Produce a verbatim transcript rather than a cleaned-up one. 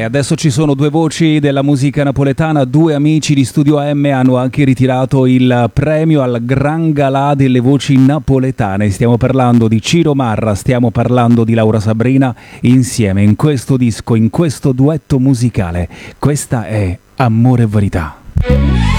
E adesso ci sono due voci della musica napoletana, due amici di Studio A M hanno anche ritirato il premio al Gran Galà delle voci napoletane. Stiamo parlando di Ciro Marra, stiamo parlando di Laura Sabrina, insieme in questo disco, in questo duetto musicale. Questa è Amore e Verità.